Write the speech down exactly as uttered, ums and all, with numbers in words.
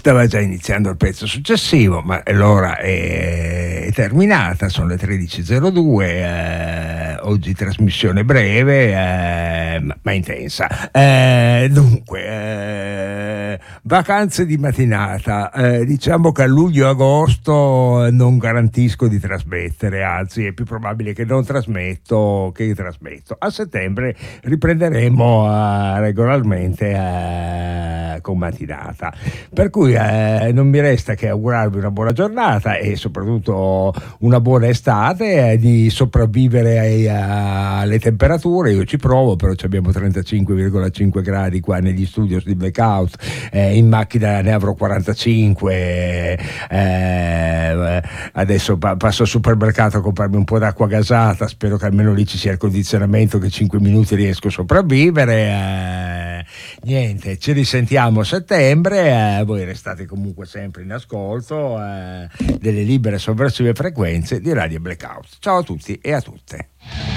stava già iniziando il pezzo successivo, ma l'ora è terminata, sono le tredici e zero due, eh, oggi trasmissione breve eh, ma, ma intensa. Eh, dunque, eh, vacanze di mattinata, eh, diciamo che a luglio-agosto non garantisco di trasmettere, anzi è più probabile che non trasmetto che trasmetto. A settembre riprenderemo eh, regolarmente eh, con mattinata, per cui eh, non mi resta che augurarvi una buona giornata e soprattutto una buona estate, eh, di sopravvivere ai, a, alle temperature. Io ci provo, però abbiamo trentacinque virgola cinque gradi qua negli studios di Blackout, eh, in macchina ne avrò quarantacinque, eh, adesso pa- passo al supermercato a comprarmi un po' d'acqua gasata, spero che almeno lì ci sia il condizionamento, che cinque minuti riesco a sopravvivere. Eh, niente, ci risentiamo a settembre, eh, voi restate comunque sempre in ascolto eh, delle libere sovversive frequenze di Radio Blackout. Ciao a tutti e a tutte.